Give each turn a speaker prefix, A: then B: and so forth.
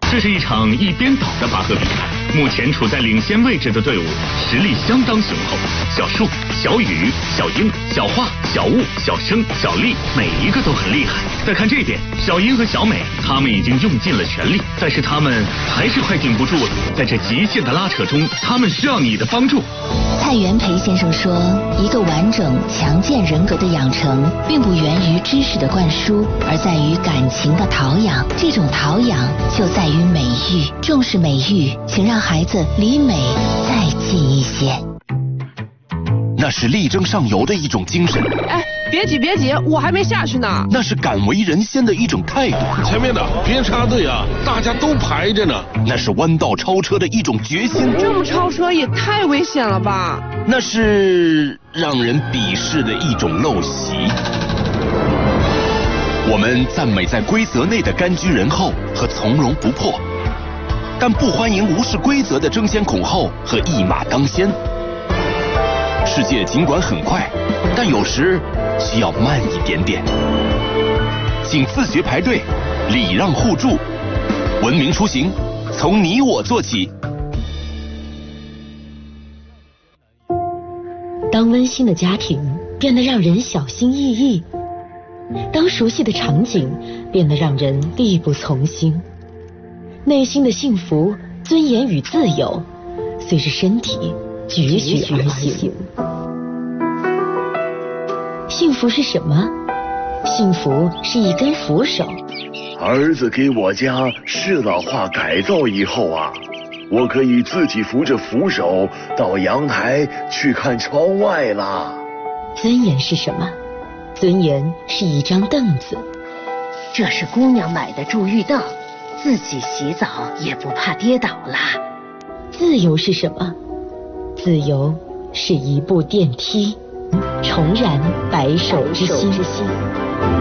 A: 这是一场一边倒的拔河比赛，目前处在领先位置的队伍实力相当雄厚。小树、小雨、小英、小画、小雾、小生、小丽，每一个都很厉害。再看这边，小英和小美，他们已经用尽了全力，但是他们还是快顶不住了。在这极限的拉扯中，他们需要你的帮助。
B: 蔡元培先生说，一个完整强健人格的养成，并不源于知识的灌输，而在于感情的陶养。这种陶养就在于美育，重视美育，请让孩子离美再近一些。
C: 那是力争上游的一种精神。
D: 哎，别急，我还没下去呢。
C: 那是敢为人先的一种态度。
E: 前面的别插队啊，大家都排着呢。
C: 那是弯道超车的一种决心。
D: 这么超车也太危险了吧？
C: 那是让人鄙视的一种陋习。我们赞美在规则内的甘居人后和从容不迫，但不欢迎无视规则的争先恐后和一马当先。世界尽管很快，但有时需要慢一点点。请自觉排队，礼让互助，文明出行，从你我做起。
F: 当温馨的家庭变得让人小心翼翼，当熟悉的场景变得让人力不从心，内心的幸福、尊严与自由，随着身体踽踽而行。幸福是什么？幸福是一根扶手。
G: 儿子给我家适老化改造以后啊，我可以自己扶着扶手到阳台去看窗外啦。
F: 尊严是什么？尊严是一张凳子。
H: 这是姑娘买的助浴凳，自己洗澡也不怕跌倒啦。
F: 自由是什么？自由是一部电梯，重燃白首之心。